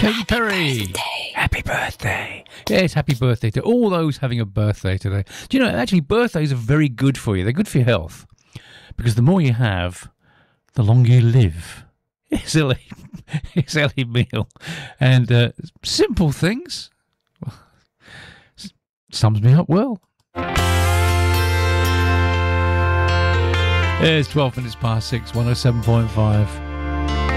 Katy Perry. Happy birthday. Yes, happy birthday to all those having a birthday today. Do you know, actually, birthdays are very good for you. They're good for your health. Because the more you have, the longer you live. It's Ellie Meal. And simple things. Sums me up well. It's 12 minutes past 6, 107.5.